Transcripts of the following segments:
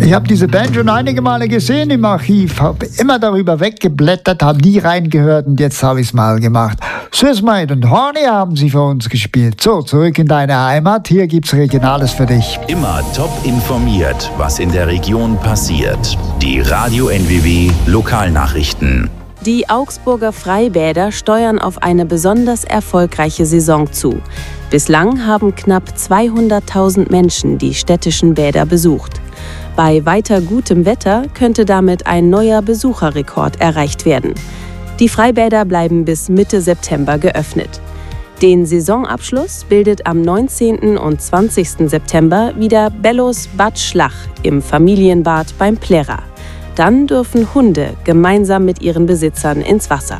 Ich habe diese Band schon einige Male gesehen im Archiv, habe immer darüber weggeblättert, habe nie reingehört und jetzt habe ich es mal gemacht. Swiss Made und Horny haben sie für uns gespielt. So, zurück in deine Heimat, hier gibt's Regionales für dich. Immer top informiert, was in der Region passiert. Die Radio NWW Lokalnachrichten. Die Augsburger Freibäder steuern auf eine besonders erfolgreiche Saison zu. Bislang haben knapp 200.000 Menschen die städtischen Bäder besucht. Bei weiter gutem Wetter könnte damit ein neuer Besucherrekord erreicht werden. Die Freibäder bleiben bis Mitte September geöffnet. Den Saisonabschluss bildet am 19. und 20. September wieder Bellos Bad Schlach im Familienbad beim Plärrer. Dann dürfen Hunde gemeinsam mit ihren Besitzern ins Wasser.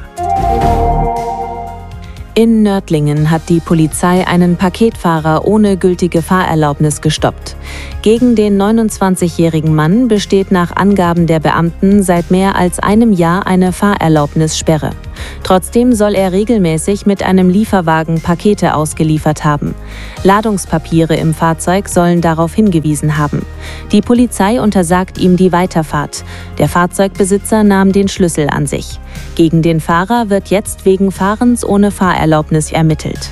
In Nördlingen hat die Polizei einen Paketfahrer ohne gültige Fahrerlaubnis gestoppt. Gegen den 29-jährigen Mann besteht nach Angaben der Beamten seit mehr als einem Jahr eine Fahrerlaubnissperre. Trotzdem soll er regelmäßig mit einem Lieferwagen Pakete ausgeliefert haben. Ladungspapiere im Fahrzeug sollen darauf hingewiesen haben. Die Polizei untersagt ihm die Weiterfahrt. Der Fahrzeugbesitzer nahm den Schlüssel an sich. Gegen den Fahrer wird jetzt wegen Fahrens ohne Fahrerlaubnis ermittelt.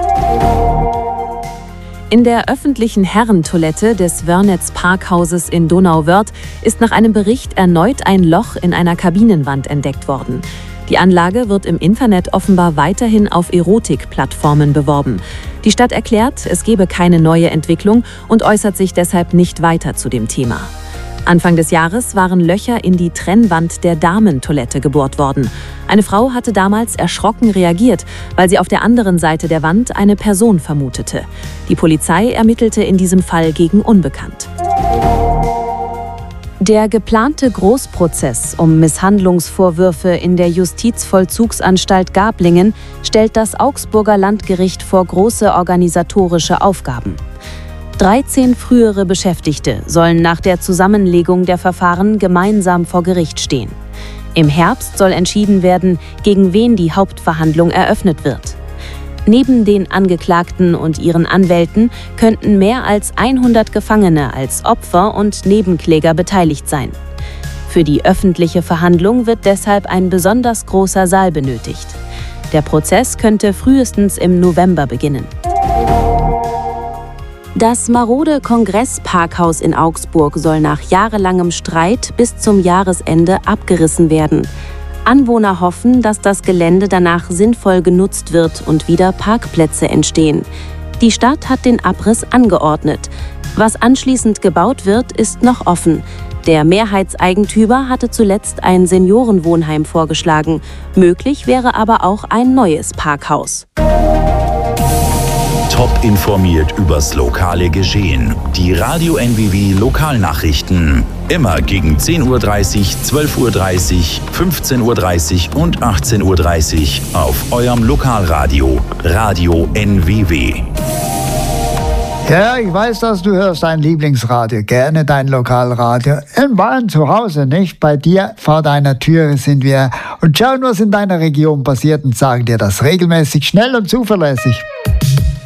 In der öffentlichen Herrentoilette des Wörnitz Parkhauses in Donauwörth ist nach einem Bericht erneut ein Loch in einer Kabinenwand entdeckt worden. Die Anlage wird im Internet offenbar weiterhin auf Erotikplattformen beworben. Die Stadt erklärt, es gebe keine neue Entwicklung und äußert sich deshalb nicht weiter zu dem Thema. Anfang des Jahres waren Löcher in die Trennwand der Damentoilette gebohrt worden. Eine Frau hatte damals erschrocken reagiert, weil sie auf der anderen Seite der Wand eine Person vermutete. Die Polizei ermittelte in diesem Fall gegen Unbekannt. Der geplante Großprozess um Misshandlungsvorwürfe in der Justizvollzugsanstalt Gablingen stellt das Augsburger Landgericht vor große organisatorische Aufgaben. 13 frühere Beschäftigte sollen nach der Zusammenlegung der Verfahren gemeinsam vor Gericht stehen. Im Herbst soll entschieden werden, gegen wen die Hauptverhandlung eröffnet wird. Neben den Angeklagten und ihren Anwälten könnten mehr als 100 Gefangene als Opfer und Nebenkläger beteiligt sein. Für die öffentliche Verhandlung wird deshalb ein besonders großer Saal benötigt. Der Prozess könnte frühestens im November beginnen. Das marode Kongressparkhaus in Augsburg soll nach jahrelangem Streit bis zum Jahresende abgerissen werden. Anwohner hoffen, dass das Gelände danach sinnvoll genutzt wird und wieder Parkplätze entstehen. Die Stadt hat den Abriss angeordnet. Was anschließend gebaut wird, ist noch offen. Der Mehrheitseigentümer hatte zuletzt ein Seniorenwohnheim vorgeschlagen. Möglich wäre aber auch ein neues Parkhaus. Top informiert übers lokale Geschehen. Die Radio NWW Lokalnachrichten. Immer gegen 10.30 Uhr, 12.30 Uhr, 15.30 Uhr und 18.30 Uhr auf eurem Lokalradio. Radio NWW. Ja, ich weiß, dass du hörst dein Lieblingsradio, gerne dein Lokalradio. In Bayern zu Hause, nicht? Bei dir vor deiner Türe sind wir und schauen, was in deiner Region passiert und sagen dir das regelmäßig, schnell und zuverlässig.